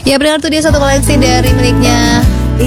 Ya benar tuh, dia satu koleksi dari miliknya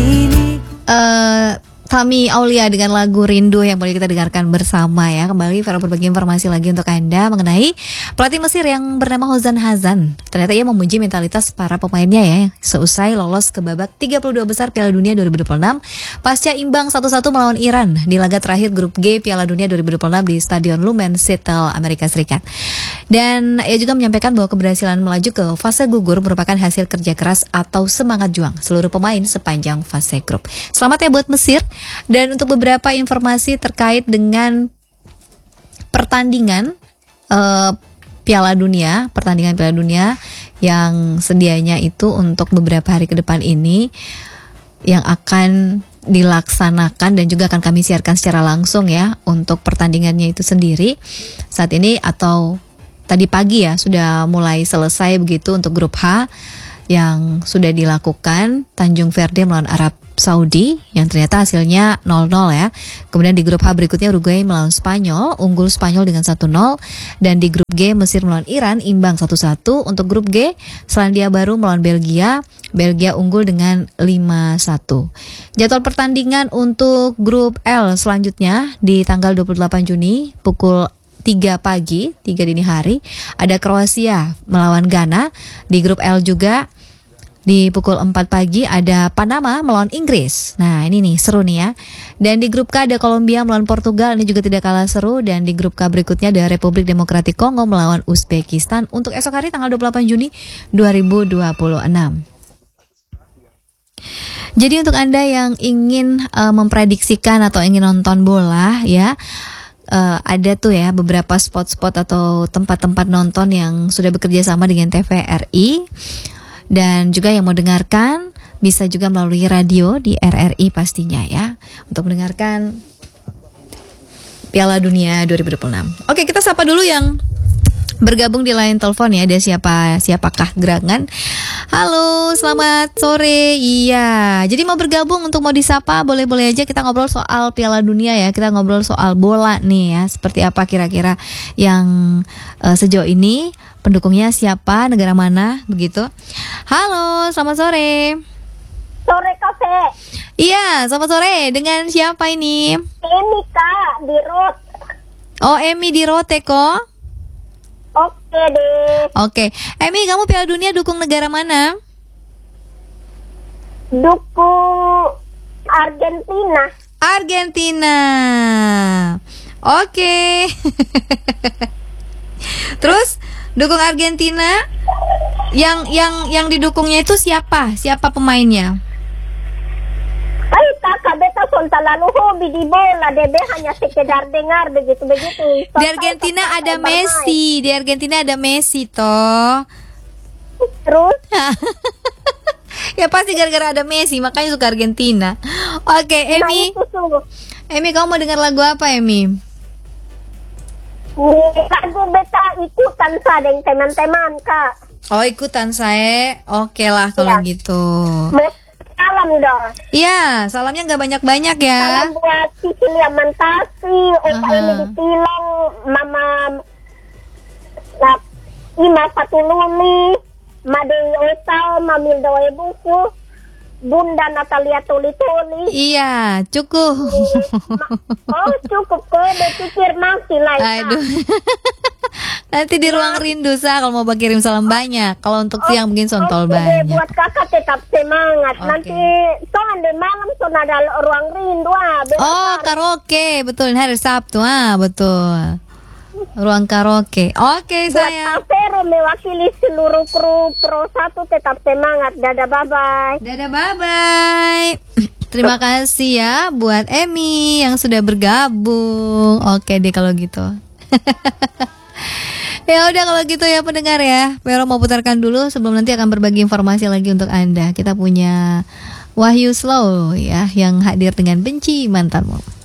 Tami Aulia dengan lagu Rindu yang boleh kita dengarkan bersama ya. Kembali Vero berbagi informasi lagi untuk Anda mengenai pelatih Mesir yang bernama Hossein Hassan. Ternyata ia memuji mentalitas para pemainnya ya, seusai lolos ke babak 32 besar Piala Dunia 2026 pasca imbang 1-1 melawan Iran di laga terakhir grup G Piala Dunia 2026 di Stadion Lumen, Seattle, Amerika Serikat. Dan ia juga menyampaikan bahwa keberhasilan melaju ke fase gugur merupakan hasil kerja keras atau semangat juang seluruh pemain sepanjang fase grup. Selamat ya buat Mesir. Dan untuk beberapa informasi terkait dengan pertandingan pertandingan Piala Dunia yang sedianya itu untuk beberapa hari ke depan ini yang akan dilaksanakan dan juga akan kami siarkan secara langsung ya untuk pertandingannya itu sendiri saat ini atau tadi pagi ya sudah mulai selesai begitu untuk grup H yang sudah dilakukan. Tanjung Verde melawan Arab Saudi yang ternyata hasilnya 0-0 ya. Kemudian di grup H berikutnya Uruguay melawan Spanyol, unggul Spanyol dengan 1-0. Dan di grup G Mesir melawan Iran imbang 1-1. Untuk grup G Selandia Baru melawan Belgia, Belgia unggul dengan 5-1. Jadwal pertandingan untuk grup L selanjutnya di tanggal 28 Juni pukul 3 pagi, 3 dini hari, ada Kroasia melawan Ghana. Di grup L juga di pukul 4 pagi ada Panama melawan Inggris. Nah ini nih seru nih ya. Dan di grup K ada Kolombia melawan Portugal, ini juga tidak kalah seru. Dan di grup K berikutnya ada Republik Demokratik Kongo melawan Uzbekistan untuk esok hari tanggal 28 Juni 2026. Jadi untuk Anda yang ingin memprediksikan atau ingin nonton bola ya, ada tuh ya beberapa spot-spot atau tempat-tempat nonton yang sudah bekerja sama dengan TVRI. Dan juga yang mau dengarkan bisa juga melalui radio di RRI pastinya ya, untuk mendengarkan Piala Dunia 2026. Oke, kita sapa dulu yang bergabung di line telepon ya. Ada siapakah gerangan? Halo, selamat sore. Iya, jadi mau bergabung untuk mau disapa boleh-boleh aja. Kita ngobrol soal Piala Dunia ya. Kita ngobrol soal bola nih ya. Seperti apa kira-kira yang sejauh ini pendukungnya siapa, negara mana, begitu. Halo, selamat sore. Sore Kafe. Iya, selamat sore. Dengan siapa ini? Emi Kak, di Rot. Oh, Emi di Rote kok. Oke deh. Oke, Emi, kamu Piala Dunia dukung negara mana? Dukung Argentina. Argentina. Oke. Terus dukung Argentina. Yang didukungnya itu siapa? Siapa pemainnya? Ay kakak, beta son terlalu hobi di bola. Debe hanya sekedar dengar begitu-begitu. Di Argentina ada Messi. Di Argentina ada Messi toh. Terus? Ya pasti gara-gara ada Messi makanya suka Argentina. Oke, Emi. Emi, kamu mau dengar lagu apa, Emi? Lagu beta ikutan sa dengan teman-teman Kak. Oh, ikutan saya. Oke lah kalau Ya. gitu. Salam dong. Iya, salamnya nggak banyak-banyak ya. Salam buat Cicilia Mantasi, Opa ini ditilang, Mama Ima Fatulumi, Madei Osal, Mamildo Ebuku, Bunda Natalia Toli-Toli. Iya, cukup. Oh cukup kok, berpikir masih lah. Aduh. Nanti di ruang rindu kalau mau kirim salam banyak. Kalau untuk siang mungkin sontol banyak. Buat kakak tetap semangat. Oke. Nanti soalnya malam ada ruang rindu. Oh, karaoke, betul, hari Sabtu, betul. Ruang karaoke. Oke, Buat sayang. Vero mewakili seluruh kru Pro 1 tetap semangat. Dadah, bye-bye. Dadah, bye-bye. Terima kasih ya buat Emi yang sudah bergabung. Oke deh kalau gitu. Ya udah kalau gitu ya pendengar ya. Vero mau putarkan dulu sebelum nanti akan berbagi informasi lagi untuk Anda. Kita punya Wahyu Slow ya yang hadir dengan Benci Mantanmu.